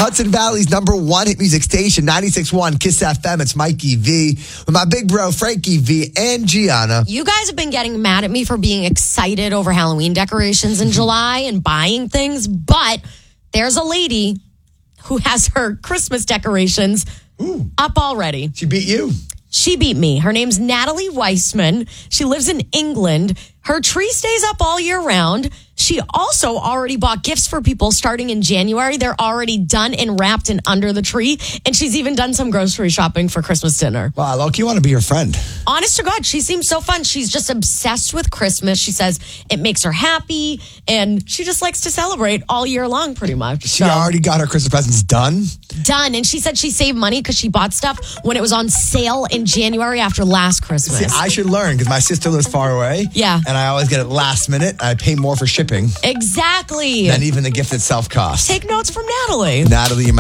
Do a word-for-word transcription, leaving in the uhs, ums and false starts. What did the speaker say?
Hudson Valley's number one hit music station, ninety-six point one Kiss F M. It's Mikey V with my big bro, Frankie V and Gianna. You guys have been getting mad at me for being excited over Halloween decorations in July and buying things, but there's a lady who has her Christmas decorations Ooh. up already. She beat you? She beat me. Her name's Natalie Weissman. She lives in England. Her tree stays up all year round. She also already bought gifts for people starting in January. They're already done and wrapped and under the tree. And she's even done some grocery shopping for Christmas dinner. Wow, Loki, you want to be your friend. Honest to God, she seems so fun. She's just obsessed with Christmas. She says it makes her happy. And she just likes to celebrate all year long, pretty much. She so, already got her Christmas presents done? Done. And she said she saved money because she bought stuff when it was on sale in January after last Christmas. See, I should learn because my sister lives far away. Yeah. And I always get it last minute. I pay more for shipping Exactly. than even the gift itself costs. Take notes from Natalie. Natalie, you